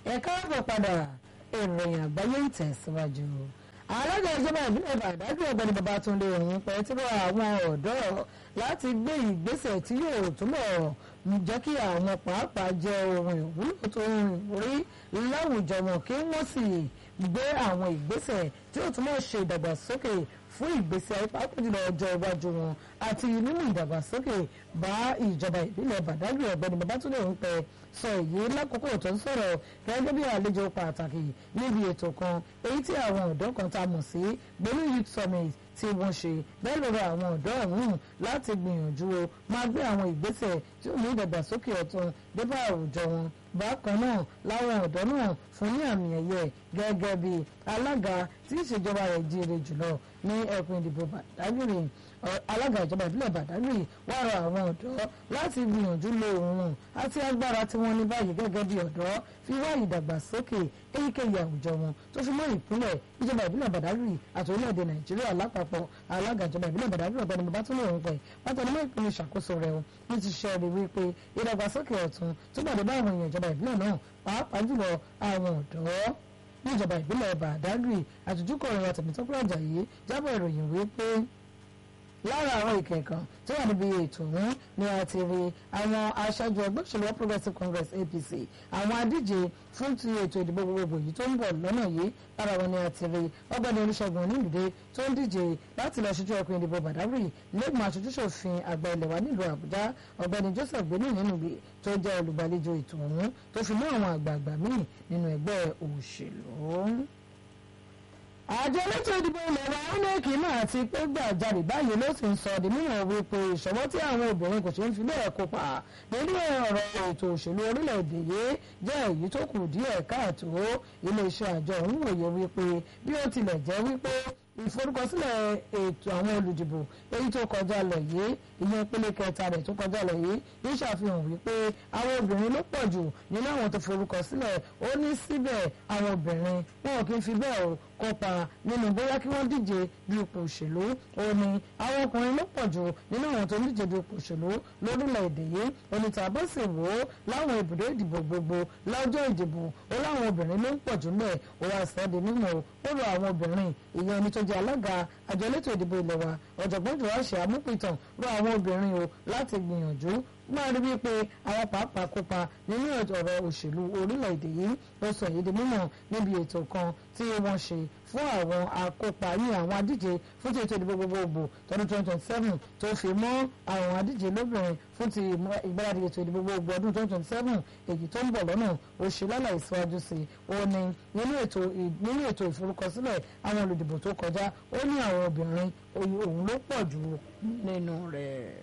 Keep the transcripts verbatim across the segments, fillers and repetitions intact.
ẹ káàbọ̀ padà ìròyìn àgbáyé ń tẹ̀síwájú. alága ìjọba ìbílẹ̀ Badagry Ọ̀gbẹ́ni Babátúndé Òyìnpẹ̀ ti rọ àwọn ọ̀dọ́ láti gbé ìgbésẹ̀ tí yóò túbọ̀ jẹ́ kí àwọn pàápàá jẹ́ ohun ìwúlò tó ń rí láwùjọ wọn kí wọ́n sì gbé àwọn ìgbésẹ̀ tí yóò túbọ̀ ṣe ìdàgbàsókè fún ìgbésí ayé pàápàá jùlọ ọjọ́ iwájú wọn àti nínú ìdàgbàsókè bá ìjọba ìbílẹ̀ Badagry. Ọ̀gbẹ́ni Babátúndé Òyìnpẹ̀ sọ èyí lákòókò tó ń sọ̀rọ̀ gẹ́gẹ́ bí àlejò pàtàkì níbi ètò kan èyí tí àwọn ọ̀dọ́ kan tá a mọ̀ sí Gbolu Youth Summit tí wọ́n ṣe bẹ́ẹ̀ lọ́rọ̀ àwọn ọ̀dọ́ ọ̀hún láti gbìyànjú o máa gbé àwọn ìgbésẹ̀ tí ó ní ìdàgbàsókè ọ̀tun débà àwùjọ wọn. bákan náà láwọn ọ̀dọ́ náà fún ní àmì ẹ̀yẹ gẹ́gẹ́ bí alága tí ìṣèjọba rẹ̀ jíire jùlọ ní ẹkùn ìdìbò Badagry. alága ìjọba ìbílẹ̀ Badagry wá rọ àwọn ọ̀dọ́ láti gbìyànjú lo òun àti agbára tí wọ́n ní báyìí gẹ́gẹ́ bí ọ̀dọ́ fi wá ìdàgbàsókè èyíkéyìí àwùjọ wọn tó fi mọ́ ìpínlẹ̀ ìjọba ìbílẹ̀ Badagry àti orílẹ̀-èdè Nàìjíríà lápapọ̀. alága ìjọba ìbílẹ̀ Badagry Ọ̀gbẹ́ni Babátúndé Òyìnpẹ̀ pátánimọ̀ ìpínlẹ̀ ìṣàkóso rẹ̀ ní ti ṣe rí wípé ìdàgbàsókè ọ̀tun tó gbàdé bá àwọn èèyàn ìjọba ìbílẹ̀ náà pàápàá jùlọ àwọn ọ̀dọ́ níjọba ìbílẹ̀ Badagry. àtúntúkọ̀ ìrìn àtẹ̀mítọ́pọ̀ Àjàyí jábọ̀ ìròyìn wípé lára àwọn ìkẹ̀kàn tó wà níbi ètò ọ̀hún ni a ti rí àwọn aṣáájú ẹgbẹ́ òṣèlú All Progressives Congress A P C, àwọn adíje fún ti ètò ìdìbò gbogbogbò yìí tó ń bọ̀ lọ́nà yìí. lára wọn ni a ti rí Ọ̀gbẹ́ni Olúṣẹ́gun Onídìdé tó ń díje láti lọ ṣojú ẹkùn ìdìbò Badagry lẹ́gbọ̀n aṣojúṣòfin àgbà ilẹ̀ wa nílùú Àbújá. Ọ̀gbẹ́ni Joseph Gbéní Nínúgbè tó jẹ́ olùgbàlejò ètò ọ̀hún tó fi mọ́ àwọn àgbààgbà míì nínú ẹgbẹ́ òṣèlú. àjọ elétò ìdìbò ilẹ̀ wa INEC náà ti pé gbàjarè báyìí ló sì ń sọ di mímọ̀ wípé ìṣọwọ́ tí àwọn obìnrin kò ṣe ń fi bẹ́ẹ̀ kópa nínú ọ̀rọ̀ ètò òṣèlú orílẹ̀-èdè yìí jẹ́ èyí tó kù díẹ̀ káàtó. iléeṣẹ́ àjọ ọ̀hún wòye wípé bí ó tilẹ̀ jẹ́ wípé ìforúkọsílẹ̀ ètò àwọn olùdìbò èyí tó kọjá lọ yìí ìyẹn ìpele kẹta rẹ̀ tó kọjá lọ yìí ń ṣàfihàn wípé àwọn obìnrin ló pọ̀ jù nínú àwọn tó forúkọsílẹ̀ ó ní síbẹ̀ àwọn obìnrin wọn kì í fi bẹ́ẹ̀ kópa nínú bóyá kí wọ́n díje du ipò òṣèlú. ó ní àwọn ọkùnrin ló pọ̀ jù nínú àwọn tó ń díje du ipò òṣèlú lórílẹ̀‐èdè yìí. onítàbọ̀ sì wò ó láwọn ibùdó ìdìbò gbogbo lọ́jọ́ ìdìbò ó láwọn obìnrin ló ń pọ̀ jù ńbẹ̀. ó wá sọ di mímọ̀ ó rọ àwọn obìnrin ìyẹn ẹni tó jẹ́ alága àjọ elétò ìdìbò ilẹ̀ wa ọ̀jọ̀gbọ́n Jùwáṣe Amúpìtàn rọ àwọn obìnrin o láti gbìyànjú máa rí wípé àwọn pàápàá kópa nínú ọ̀rọ̀ òṣèlú orílẹ̀-èdè yìí. ó sọ èyí di mímọ̀ níbi ètò kan tí wọ́n ṣe fún àwọn akópa ní àwọn adíje fún ti ètò ìdìbò gbogbogbò tọdún twenty twenty seven tó fi mọ́ àwọn adíje lóbìnrin fún ti ìgbáradì ètò ìdìbò gbogbogbò ọdún twenty twenty seven èyí tó ń bọ̀ lọ́nà. ó ṣe lálàyé síwájú sí i ó ní nínú ètò ìforúkọsílẹ̀ àwọn olùdìbò tó kọjá ó ní àwọn obìnrin òun ló pọ̀ jù nínú rẹ̀.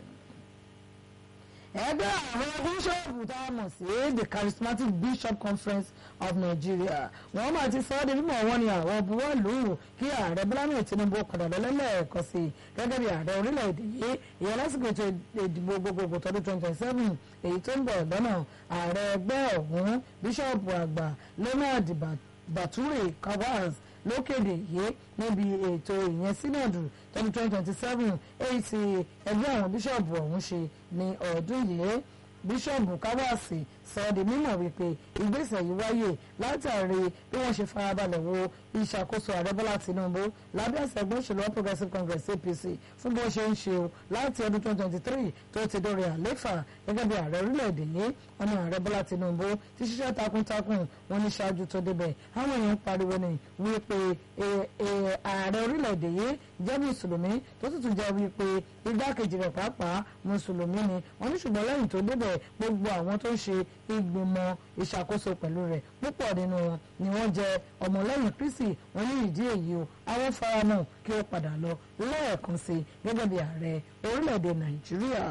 ẹgbẹ́ àwọn bíṣọ́ọ̀bù tá a mọ̀ sí the Charismatic Bishop Conference of Nigeria wọ́n máa ti sọ ọ́ di mímọ̀ wọn ni àwọn buwọ́lù kí ààrẹ Bọ́lá Ahmed Tinubu padà lọ lẹ́lẹ́ẹ̀kan sí i gẹ́gẹ́ bí ààrẹ orílẹ̀-èdè yìí ìyẹn lásìkò ètò ìdìbò gbogbogbò tọdún twenty twenty seven èyí tó ń bọ̀ lọ́nà. ààrẹ ẹgbẹ́ ọ̀hún bíṣọ́ọ̀bù àgbà Leonard Bature Kawaz ló kéde yìí níbi ètò ìyẹn sínọ́ọ̀dù tọdún twenty twenty seven èyí tí ẹgbẹ́ àwọn bíṣọ̀bù ọ̀hún ṣe ní ọdún yìí. bíṣọ̀bù Káwáàsì sọ di mímọ̀ wípé ìgbésẹ̀ yìí wáyé látàrí bí wọ́n ṣe farabalẹ̀ wo ìṣàkóso ààrẹ Bọ́lá Tinubu lábẹ́ àṣẹ ẹgbẹ́ òṣèlú All Progressives Congress A P C fún bó ṣe ń ṣe o láti ọdún twenty twenty three tó ti dórí àléfà gẹ́gẹ́ bí ààrẹ orílẹ̀-èdè yìí. wọ́n ní ààrẹ Bọ́lá Tinubu ti ṣiṣẹ́ takuntakun wọn ní ṣáájú tó débẹ̀ àwọn èèyàn pariwo ni wípé ààrẹ orílẹ̀-èdè yìí jẹ́ mùsùlùmí tó sì tún jẹ́ wípé igbákejì rẹ̀ pàápàá mùsùlùmí ni wọ́n ní ṣùgbọ́n lẹ́yìn tó débẹ̀ gbogbo àwọn tó ń ṣe ìgbìmọ̀ ìṣàkóso pẹ̀lú rẹ̀ púpọ̀ nínú wọn ni wọ́n jẹ́ ọmọlẹ́yìn Kristi. wọ́n ní ìdí èyí o àwọn faramọ́ kí ó padà lọ lẹ́ẹ̀kan sí gẹ́gẹ́ bí ààrẹ orílẹ̀-èdè Nàìjíríà.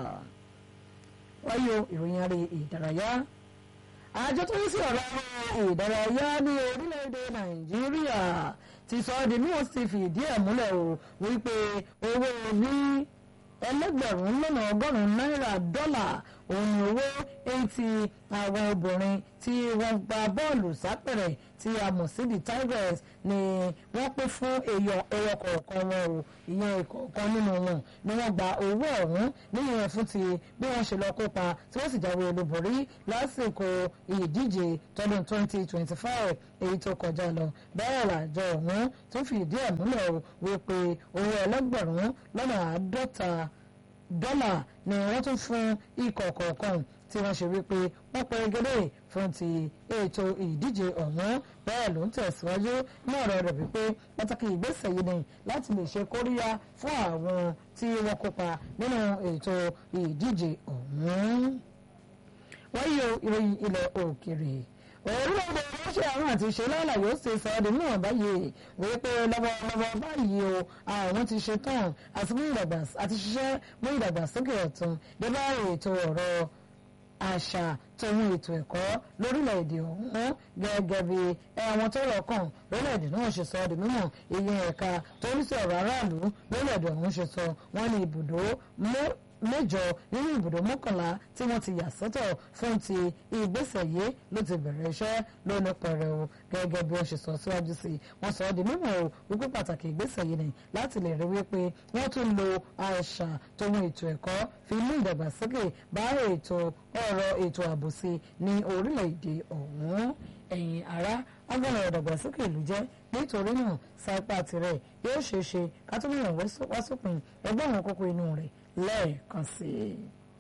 wáyé ìròyìn ààrẹ ìdárayá àjọ tó ń sí ọ̀rọ̀ ìdárayá ní orílẹ̀-èdè Nàìjíríà ti sọ ọ́ di mímọ̀ sí fìdí ẹ̀ múlẹ̀ o wípé owó ní ẹlẹ́gbẹ̀rún lọ́nà ọgọ́rùn-ún náírà dọ́là òun ni owó èyí tí àwọn obìnrin tí wọ́n gba bọ́ọ̀lù sápẹ̀rẹ̀ tí a mọ̀ sí the Tigers ni wọ́n pín fún ẹyọ kọ̀ọ̀kan wọn o ìyẹn ìkọ̀ọ̀kan nínú wọn ni wọ́n gba owó ọ̀hún níyẹn fún ti bí wọ́n ṣe lọ kópa tí wọ́n sì jáwé olúborí lásìkò ìdíje tọdún twenty twenty five èyí tó kọjá lọ bẹ́ẹ̀ làjọ ọ̀hún tó fi ìdí ẹ̀ múlẹ̀ wípé owó ẹlẹ́gbẹ̀rún lọ́nà àádọ́ta dọ́là ni wọ́n tún fún ikọ̀ kọ̀ọ̀kan tí wọ́n ṣe wípé wọ́n pẹ́rẹ́gẹ́dẹ́ fún ti ètò ìdíje ọ̀hún bẹ́ẹ̀ ló ń tẹ̀síwájú ní ọ̀rọ̀ rẹ̀ wípé pàtàkì ìgbésẹ̀ yìí ni láti lè ṣe kóríyá fún àwọn tí wọ́n kópa nínú ètò ìdíje ọ̀hún. wọ́n yọ ìròyìn ilẹ̀ òkèèrè orílẹ̀-èdè Russia àwọn àti ṣe lọ́la yóò ṣe sọ ọ́ di náà báyìí wípé lọ́wọ́lọ́wọ́ báyìí o àwọn ti ṣe tán àti ṣiṣẹ́ mú ìdàgbàsókè ọ̀tun débà ètò ọ̀rọ̀ àṣà tòun ètò ẹ̀kọ́ lórílẹ̀‐èdè ọ̀hún gẹ́gẹ́ bí àwọn tó rọ̀kàn lórílẹ̀‐èdè náà ṣe sọ ọ́ di mímọ̀ ìyẹn ẹ̀ka tó ń sí ọ̀rọ̀ aráàlú lórílẹ̀‐èdè ọ̀hún ṣe sọ wọ́n ní ibùdó mẹ́jọ nínú ibùdó mọ́kànlá tí wọ́n ti yà sọ́tọ̀ fún ti ìgbésẹ̀ yìí ló ti bẹ̀rẹ̀ iṣẹ́ lónìí pẹ̀rẹ̀ o gẹ́gẹ́ bí wọ́n ṣe sọ síwájú sí i wọ́n sọ ọ́ di mímọ̀ o wípé pàtàkì ìgbésẹ̀ yìí ni láti lè rí wípé wọ́n tún lo àṣà tóun ètò ẹ̀kọ́ fi mú ìdàgbàsókè bá ètò ọ̀rọ̀ ètò ààbò sí ní orílẹ̀-èdè ọ̀hún ẹ̀yin ará agbára ìdàgbàsókè ìlú jẹ́ nítorí náà sápá tirẹ̀ yóò ṣeé ṣe ká tó mìíràn wá sópin ẹgbẹ́ àwọn kókó inú rẹ̀ lẹ́ẹ̀kan sí i.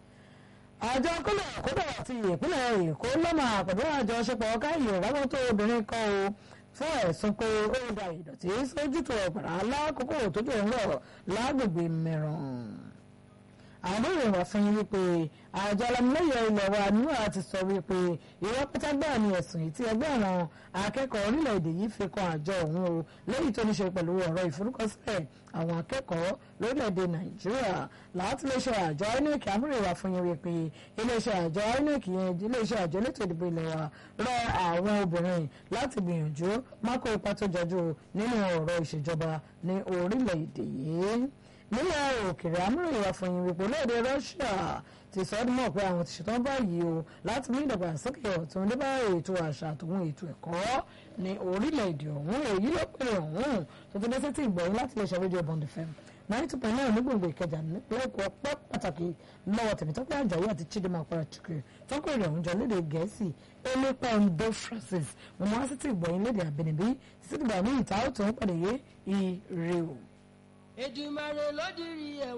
àjọ kọ́lọ̀ àkóbọ̀ àti ìpínlẹ̀ Èkó lọ́mọ àpẹ̀dọ́ àjọṣepọ̀ káyọ̀ rábọ̀ tó obìnrin kan o fún ẹ̀sùn pé ó da ìdọ̀tí sójútó ọ̀gbàrá lákòókò tó tó ń rọ̀ lágbègbè Mẹ́ràn. àwọn ìròyìn wà fún yín wípé àjọ alámúlẹ́yẹ ilẹ̀ wa níwà ti sọ wípé irọ́ pátágbà ni ẹ̀sùn yìí tí ẹgbẹ́ àwọn akẹ́kọ̀ọ́ orílẹ̀-èdè yìí fi kan àjọ ọ̀hún o lẹ́yìn tó ní ṣe pẹ̀lú ọ̀rọ̀ ìforúkọsílẹ̀ àwọn akẹ́kọ̀ọ́ lórílẹ̀-èdè Nàìjíríà láti iléeṣẹ́ àjọ INEC amúrèwà fún yín wípé iléeṣẹ́ àjọ INEC yẹn iléeṣẹ́ àjọ elétò ìdìbò ilẹ̀ wa rọ àwọn obìnrin láti gbìyànjú má kó ipa tó jọjú nínú ọ̀rọ̀ ìṣèjọba ní orílẹ̀-èdè yìí nílẹ̀ òkèèrè amúrèwà fún yín wípé orílẹ̀-èdè Russia ti sọ ọdún mọ̀ pé àwọn ti ṣetán báyìí o láti mú ìdàgbàsókè ọ̀tun dé bá ètò àṣà àtòun ètò ẹ̀kọ́ ní orílẹ̀-èdè ọ̀hún èyí ló pèrè ọ̀hún tó ti dé sétí ìgbọ̀nyìn láti lè ṣe rédíò Bond F M ninety two point nine ní gbòǹgbò Ìkẹjà nípínlẹ̀ Èkó ọpẹ́ pàtàkì lọ́wọ́ Tèmítọ́pẹ́ Àjàyí àti Chidinma Àpárá-Chukwu tó kó èrè ọ̀hún jọ lédè Gẹ̀ẹ́sì Elépa-Ondo Francis mo máa sétí ìgbọ̀nyìn lédè àbẹ̀nẹ̀bí títí dìgbà ní ìta ó tó ń pàdé yé ire o. Èdùmàrè ló dirí ẹ̀wọ̀n.